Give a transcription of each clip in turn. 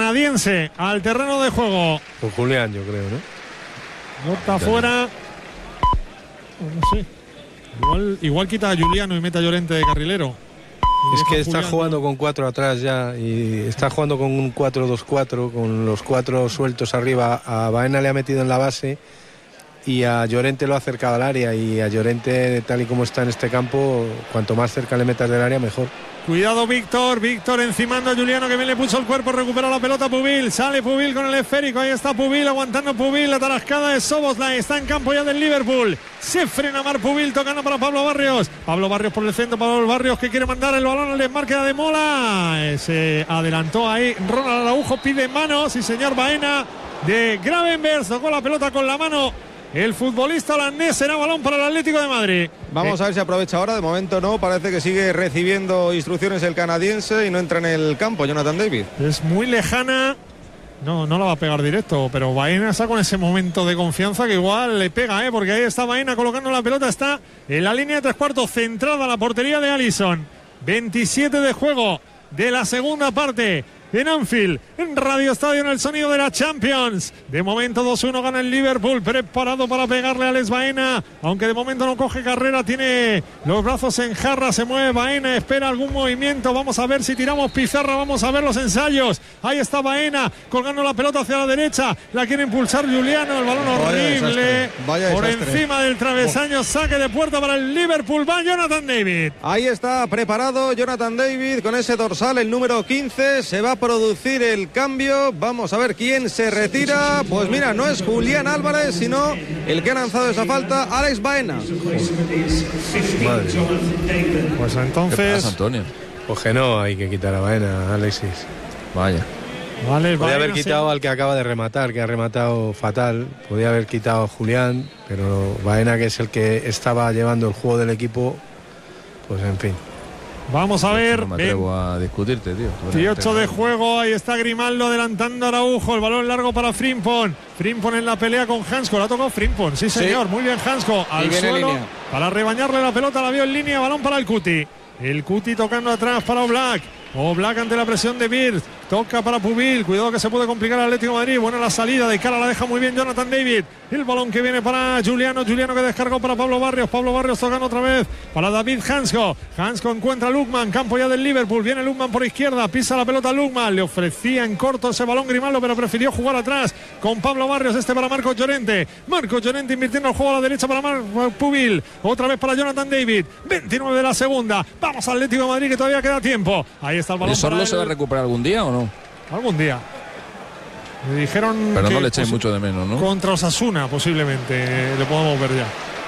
canadiense al terreno de juego. Con Julián, yo creo, ¿no? Bota fuera. No sé. Igual quita a Juliano y mete a Llorente de carrilero. Es que está jugando con 4 atrás ya y está jugando con un 4-2-4, con los 4 sueltos arriba. A Baena le ha metido en la base y a Llorente lo ha acercado al área, y a Llorente, tal y como está en este campo, cuanto más cerca le metas del área, mejor. Cuidado Víctor encimando a Juliano, que bien le puso el cuerpo, recupera la pelota Pubil, sale Pubil con el esférico, ahí está Pubil, aguantando Pubil, la tarascada de Szoboszlai, está en campo ya del Liverpool, se frena Marc Pubil, tocando para Pablo Barrios por el centro, Pablo Barrios que quiere mandar el balón al desmarque de Mola, se adelantó ahí Ronald Araujo, pide mano, sí señor, Baena de Gravenberch, tocó la pelota con la mano. El futbolista holandés, será balón para el Atlético de Madrid. Vamos a ver si aprovecha ahora. De momento no, parece que sigue recibiendo instrucciones el canadiense y no entra en el campo Jonathan David. Es muy lejana. No la va a pegar directo, pero Baena está con ese momento de confianza que igual le pega, porque ahí está Baena colocando la pelota, está en la línea de 3/4, centrada a la portería de Alisson. 27 de juego de la segunda parte. En Anfield, en Radio Estadio, en el sonido de la Champions. De momento 2-1 gana el Liverpool, preparado para pegarle a Alex Baena, aunque de momento no coge carrera, tiene los brazos en jarra, se mueve Baena, espera algún movimiento, vamos a ver si tiramos pizarra, vamos a ver los ensayos. Ahí está Baena, colgando la pelota hacia la derecha, la quiere impulsar Juliano, el balón horrible, por encima del travesaño, saque de puerta para el Liverpool, va Jonathan David. Ahí está preparado Jonathan David con ese dorsal, el número 15, se va a producir el cambio. Vamos a ver quién se retira. Pues mira, no es Julián Álvarez, sino el que ha lanzado esa falta, Alex Baena. Madre. Pues entonces, ¿qué pasa, Antonio? Pues que no hay que quitar a Baena, Alexis. Vaya. Podía haber quitado al que acaba de rematar, que ha rematado fatal. Podía haber quitado a Julián, pero Baena, que es el que estaba llevando el juego del equipo, pues en fin. Vamos a ver. No me atrevo a discutirte, tío. 18 de juego, ahí está Grimaldo adelantando a Araujo, el balón largo para Frimpong en la pelea con Hansko, la ha tocado Frimpong, sí señor, muy bien Hansko, al suelo, para rebañarle la pelota, la vio en línea, balón para el Cuti tocando atrás para Oblak ante la presión de Birz, toca para Pubil, cuidado que se puede complicar el Atlético de Madrid, buena la salida, de cara la deja muy bien Jonathan David, el balón que viene para Juliano que descargó para Pablo Barrios tocando otra vez para David Hansko encuentra a Lukman, campo ya del Liverpool, viene Lukman por izquierda, pisa la pelota Lukman, le ofrecía en corto ese balón Grimaldo, pero prefirió jugar atrás con Pablo Barrios, para Marcos Llorente invirtiendo el juego a la derecha para Pubil, otra vez para Jonathan David, 29 de la segunda, vamos al Atlético de Madrid que todavía queda tiempo, ahí está el balón. ¿El Sorlo se va a recuperar algún día o no? Algún día. Me dijeron pero que no le echéis mucho de menos, ¿no? Contra Osasuna posiblemente le podemos ver ya.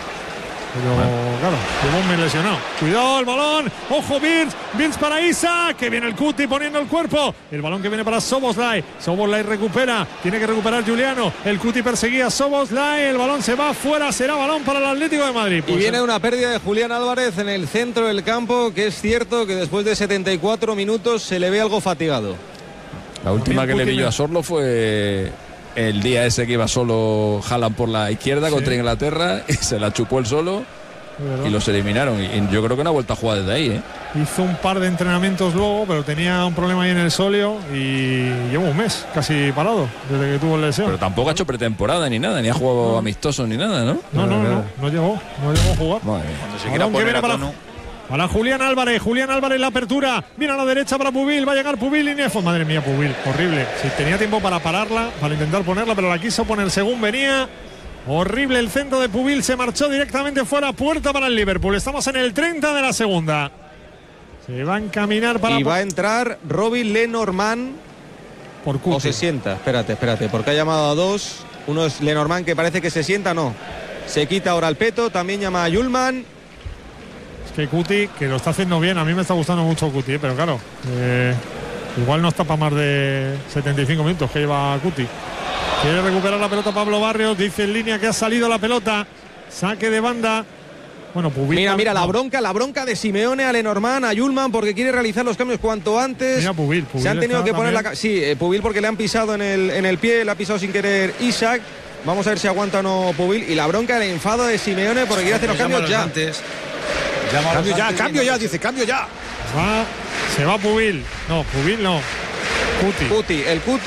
Pero claro, llevó un mes lesionado. Cuidado el balón, ojo Birz para Isa, que viene el Cuti poniendo el cuerpo. El balón que viene para Szoboszlai recupera, tiene que recuperar Juliano. El Cuti perseguía a Szoboszlai, el balón se va fuera, será balón para el Atlético de Madrid. Pues y viene una pérdida de Julián Álvarez en el centro del campo, que es cierto que después de 74 minutos se le ve algo fatigado. La última que le vi yo a Sorlo fue el día ese que iba solo Haaland por la izquierda contra Inglaterra y se la chupó él solo y los eliminaron. Y yo creo que no ha vuelto a jugar desde ahí, Hizo un par de entrenamientos luego, pero tenía un problema ahí en el sóleo y lleva un mes casi parado desde que tuvo la lesión. Pero tampoco ha hecho pretemporada ni nada, ni ha jugado amistoso ni nada, ¿no? No llegó a jugar. Madre mía. Cuando se quiera poner a tono. Para Julián Álvarez la apertura, viene a la derecha para Pubil, va a llegar Pubil y Nefo, madre mía Pubil, horrible, si tenía tiempo para pararla, para intentar ponerla, pero la quiso poner según venía, horrible el centro de Pubil, se marchó directamente fuera, puerta para el Liverpool, estamos en el 30 de la segunda, se va a encaminar para... Y va a entrar Robin Lenormand, por Cuti. O se sienta, espérate, porque ha llamado a dos, uno es Lenormand que parece que se sienta, no, se quita ahora el peto, también llama a Yulman. Que Cuti, que lo está haciendo bien, a mí me está gustando mucho Cuti, pero claro, igual no está para más de 75 minutos que lleva Cuti. Quiere recuperar la pelota Pablo Barrios, dice en línea que ha salido la pelota, saque de banda. Bueno, Pubil. Mira, la bronca de Simeone a Lenormand, a Yulman, porque quiere realizar los cambios cuanto antes. Mira, Pubil se han tenido que poner también. Sí, Pubil porque le han pisado en el pie, le ha pisado sin querer Isaac. Vamos a ver si aguanta o no Pubil. Y la bronca, el enfado de Simeone porque quiere hacer los cambios ya. Cambio ya. Se va Pubil. No, Pubil no. Cuti, el Cuti.